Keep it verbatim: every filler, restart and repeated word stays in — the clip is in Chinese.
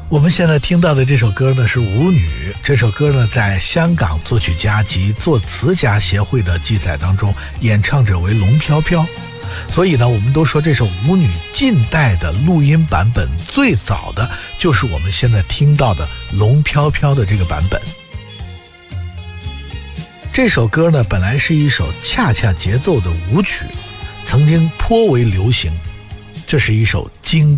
我们现在听到的这首歌呢是《舞女》，这首歌呢在香港作曲家及作词家协会的记载当中，演唱者为龙飘飘。所以呢，我们都说这首《舞女》近代的录音版本最早的就是我们现在听到的龙飘飘的这个版本。这首歌呢本来是一首恰恰节奏的舞曲，曾经颇为流行，这是一首经典